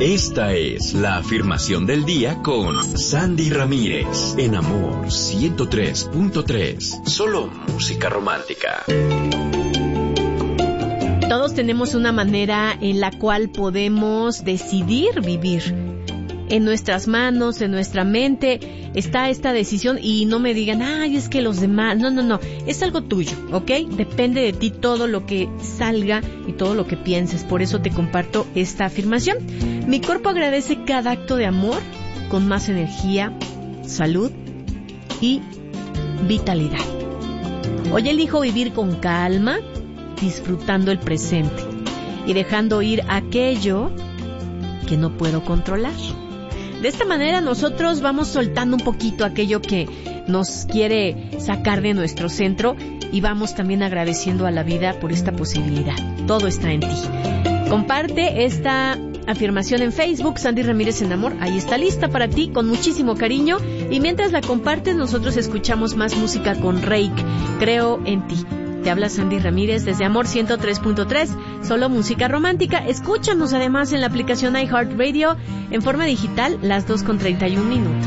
Esta es la afirmación del día con Sandy Ramírez, en Amor 103.3. Solo música romántica. Todos tenemos una manera en la cual podemos decidir vivir. En nuestras manos, en nuestra mente está esta decisión, y no me digan, ay, es que los demás, no, es algo tuyo, ¿ok? Depende de ti todo lo que salga y todo lo que pienses. Por eso te comparto esta afirmación. Mi cuerpo agradece cada acto de amor con más energía, salud y vitalidad. Hoy elijo vivir con calma, disfrutando el presente y dejando ir aquello que no puedo controlar. De esta manera nosotros vamos soltando un poquito aquello que nos quiere sacar de nuestro centro y vamos también agradeciendo a la vida por esta posibilidad. Todo está en ti. Comparte esta afirmación en Facebook, Sandy Ramírez en Amor. Ahí está lista para ti con muchísimo cariño. Y mientras la compartes, nosotros escuchamos más música con Reik. Creo en ti. Te habla Sandy Ramírez desde Amor 103.3, solo música romántica. Escúchanos además en la aplicación iHeartRadio en forma digital, las 2:31 minutos.